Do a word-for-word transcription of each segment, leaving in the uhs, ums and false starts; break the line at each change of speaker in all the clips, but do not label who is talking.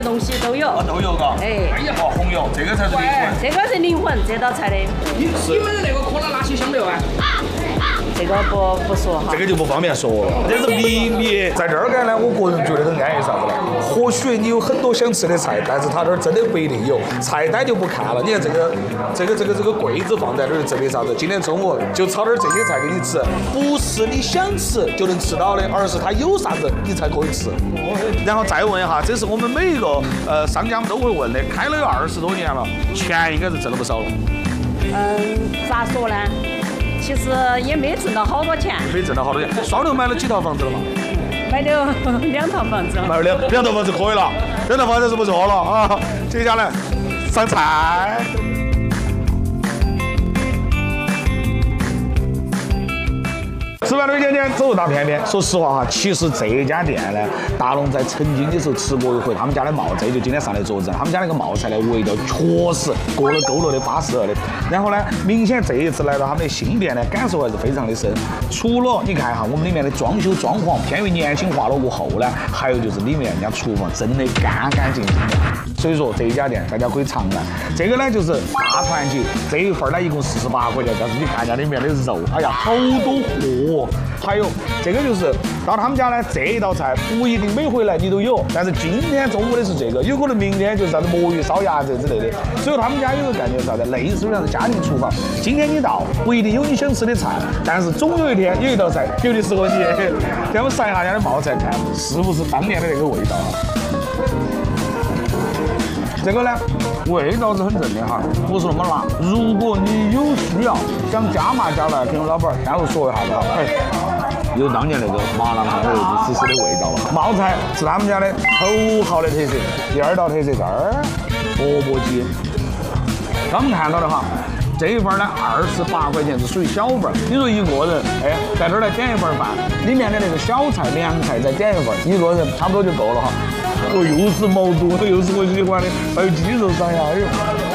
东西都有。
哦，都有嘎。
哎，
哎呀，哦，红油，这个才是灵魂。
这个是灵魂，这道菜的。
你你们的那个可乐哪些香料啊？
这个不不说哈。
这个就不方便说了，这是秘密。在这儿干呢，我个人觉得很安逸啥子呢？或许你有很多想吃的菜，但是他这儿真的不一定有，菜单就不看了。你看这个这个这个这个柜子放在这儿，证明啥子？今天中午就炒点这些菜给你吃，不是你想吃就能吃到的，而是它有啥子你才可以吃。然后再问一下，这是我们每一个呃商家都会问的，开了有二十多年了，钱应该是挣了不少了。
嗯，咋说呢？其实也没挣到好多钱。
没挣到好多钱。双流买了几套房子了嘛？
买了两套房子。
买了两两套房子可以了，两套房子是不错了啊。接下来上菜。吃完了一点点，走大片片。说实话哈，其实这家店呢，大龙在曾经的时候吃过一回他们家的冒菜，就今天上来桌子，他们家那个冒菜的味道确实过了够了的巴适了的。然后呢，明显这一次来到他们的新店呢，感受还是非常的深。除了你看哈，我们里面的装修装潢偏于年轻化了过后呢，还有就是里面人家厨房真的干干净净的。所以说这一家店大家可以尝来。这个呢就是大团结，这一份呢一共四十八块钱，但是你看一下里面的肉，哎呀，好多货。还有这个就是到他们家呢，这一道菜不一定每回来你都有，但是今天中午的是这个，有可能明天就是啥子魔芋烧鸭子之类的。所以他们家有个感觉啥子，类似于啥子家庭厨房。今天你到不一定有你想吃的菜，但是总有一天有一道菜绝对适合你。让我们晒一下人家的冒菜，看是不是当年的那个味道。这个呢，味道是很正的哈，不是那么辣。如果你有需要想加麻加辣，跟我老板单独说一下子哈。哎，有当年那个麻辣烫的肉丝丝的味道了。冒菜是他们家的头号的特色。第二道特色这儿，钵钵鸡。刚我们看到的哈，这一份呢二十八块钱是属于小份。你说一个人，哎，在这儿来点一份饭，里面的那个小菜凉菜再点一份，一个人差不多就够了哈。哦，又是毛肚，又是我喜欢的，还有鸡肉上呀，哎呦！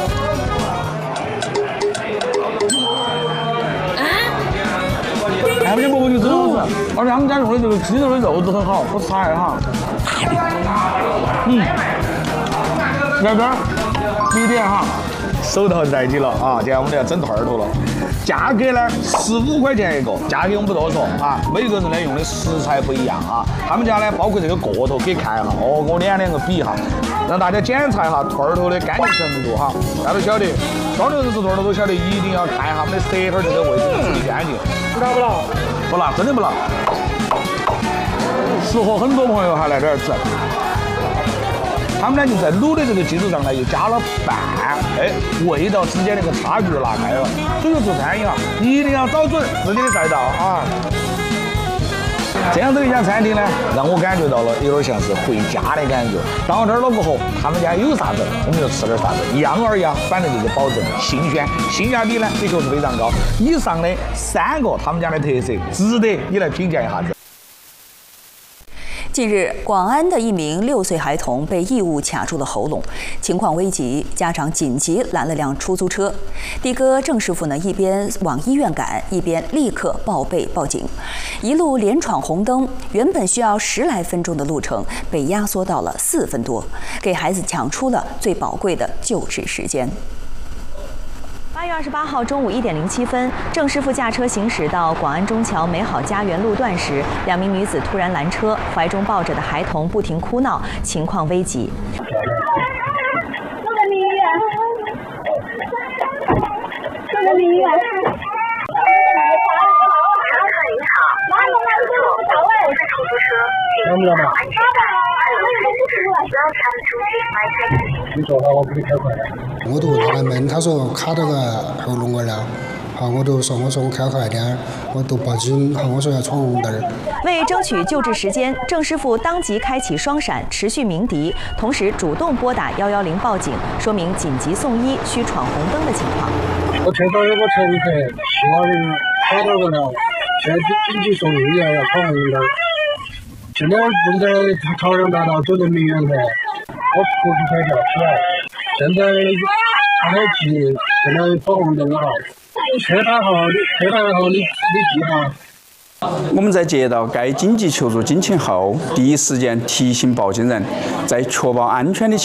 他们家钵钵鸡真好吃，而且他们家用的这个鸡肉的肉质很好，我查一下，嗯，在这儿，第一点哈，手头在起了啊，今天我们要整串头了。价格呢，十五块钱一个，价格我们不多说啊，每个人呢用的食材不一样啊。他们家呢，包括这个个头可以看一下，哦，我两两个比一下，让大家检查一下串头的干净程度哈。大家都晓得，双流日式串头都晓得，一定要看一下我们的舌头这个位置处理干净。
辣不辣？
不辣，真的不辣。适合很多朋友还来这儿吃。他们呢就在卤的这个基础上呢，又加了饭，哎，味道之间那个差距就拿开了。所以说做餐饮啊，一定要找准自己的赛道啊。这样的一家餐厅呢，让我感觉到了有点像是回家的感觉。到这儿了过后，他们家有啥子，我们就吃点啥子，一样而已啊，反正就是保证新鲜，性价比呢的确是非常高。以上的三个他们家的特色，值得你来品鉴一下子。
近日，广安的一名六岁孩童被异物卡住了喉咙，情况危急，家长紧急拦了辆出租车。的哥郑师傅呢，一边往医院赶，一边立刻报备报警，一路连闯红灯，原本需要十来分钟的路程，被压缩到了四分多，给孩子抢出了最宝贵的救治时间。八月二十八号中午一点零七分，郑师傅驾车行驶到广安中桥美好家园路段时，两名女子突然拦车，怀中抱着的孩童不停哭闹，情况危急。
我在医院，我在医院。你好，哪个哪个我不到位？我是出租车，能不能吗？
你说话我给你开快点。我就问他的门，他说卡到个喉咙管了。好，我就说我说我开快点，我都报警。好，我说要闯红灯。
为争取救治时间，郑师傅当即开启双闪，持续鸣笛，同时主动拨打一一零报警，说明紧急送医需闯红灯的情况。
我车上有个乘客，其他人跑到过了，现在紧急送医院要闯红灯。现在正在朝阳大道走到民园台，我出租车叫出来，现在他很急，现在闯红灯了。车牌号，车牌号你你记下。
我们在接到该紧急求助警情后，第一时间提醒报警人，在确保安全的情